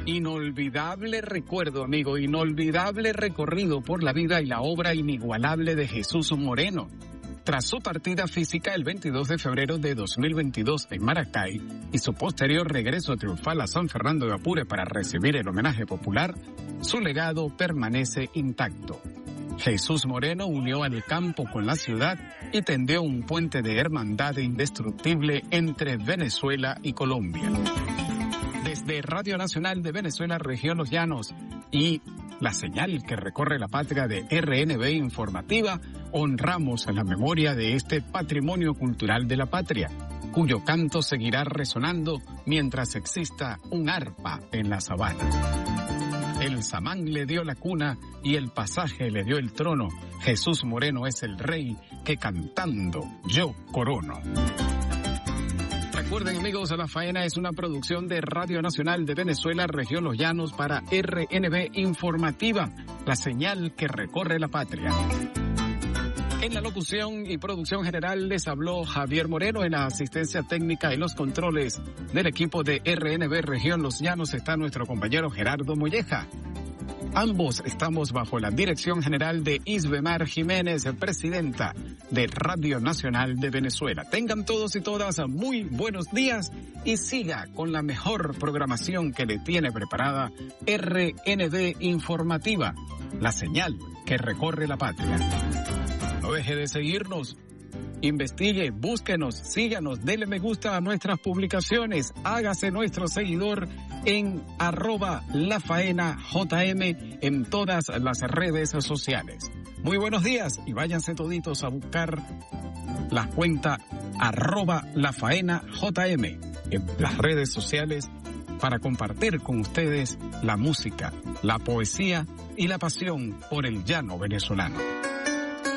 Inolvidable recuerdo, amigo, inolvidable recorrido por la vida y la obra inigualable de Jesús Moreno. Tras su partida física el 22 de febrero de 2022 en Maracay y su posterior regreso triunfal a San Fernando de Apure para recibir el homenaje popular, su legado permanece intacto. Jesús Moreno unió al campo con la ciudad y tendió un puente de hermandad indestructible entre Venezuela y Colombia. Desde Radio Nacional de Venezuela, Región Los Llanos y la señal que recorre la patria de RNB Informativa, honramos la memoria de este patrimonio cultural de la patria, cuyo canto seguirá resonando mientras exista un arpa en la sabana. El samán le dio la cuna y el pasaje le dio el trono. Jesús Moreno es el rey que cantando yo corono. Recuerden, amigos, La Faena es una producción de Radio Nacional de Venezuela, Región Los Llanos, para RNB Informativa, la señal que recorre la patria. En la locución y producción general les habló Javier Moreno. En la asistencia técnica y los controles del equipo de RNB Región Los Llanos está nuestro compañero Gerardo Molleja. Ambos estamos bajo la dirección general de Isbemar Jiménez, presidenta de Radio Nacional de Venezuela. Tengan todos y todas muy buenos días y siga con la mejor programación que le tiene preparada RNB Informativa, la señal que recorre la patria. No deje de seguirnos. Investigue, búsquenos, síganos, dele me gusta a nuestras publicaciones, hágase nuestro seguidor en @lafaenajm en todas las redes sociales. Muy buenos días y váyanse toditos a buscar la cuenta @lafaenajm en las redes sociales para compartir con ustedes la música, la poesía y la pasión por el llano venezolano.